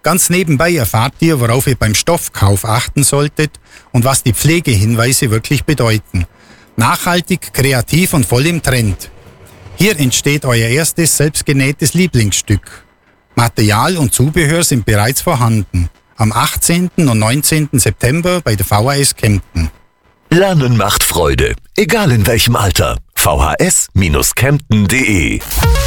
Ganz nebenbei erfahrt ihr, worauf ihr beim Stoffkauf achten solltet und was die Pflegehinweise wirklich bedeuten. Nachhaltig, kreativ und voll im Trend. Hier entsteht euer erstes selbstgenähtes Lieblingsstück. Material und Zubehör sind bereits vorhanden. Am 18. und 19. September bei der VHS Kempten. Lernen macht Freude, egal in welchem Alter. vhs-kempten.de